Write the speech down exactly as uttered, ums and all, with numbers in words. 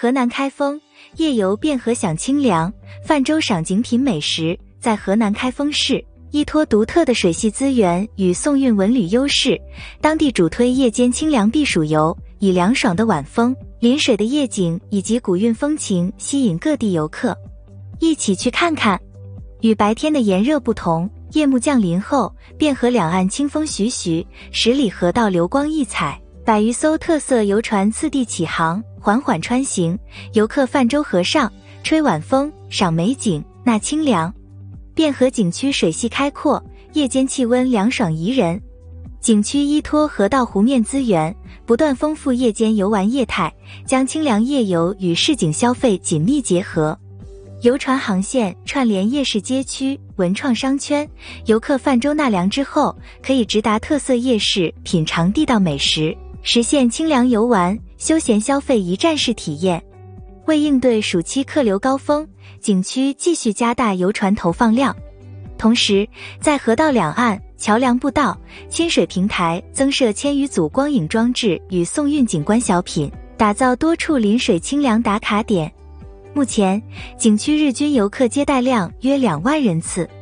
河南开封，夜游汴河享清凉，泛舟赏景品美食。在河南开封市，依托独特的水系资源与宋韵文旅优势，当地主推夜间清凉避暑游，以凉爽的晚风、临水的夜景以及古韵风情吸引各地游客。一起去看看。与白天的炎热不同，夜幕降临后，汴河两岸清风徐徐，十里河道流光溢彩，百余艘特色游船次第起航，缓缓穿行，游客泛舟河上，吹晚风，赏美景，纳清凉。汴河景区水系开阔，夜间气温凉爽宜人。景区依托河道湖面资源，不断丰富夜间游玩业态，将清凉夜游与市井消费紧密结合。游船航线串联夜市街区、文创商圈，游客泛舟纳凉之后，可以直达特色夜市品尝地道美食，实现清凉游玩、休闲消费一站式体验。为应对暑期客流高峰，景区继续加大游船投放量，同时在河道两岸、桥梁步道、亲水平台增设千余组光影装置与宋韵景观小品，打造多处临水清凉打卡点。目前，景区日均游客接待量约两万人次。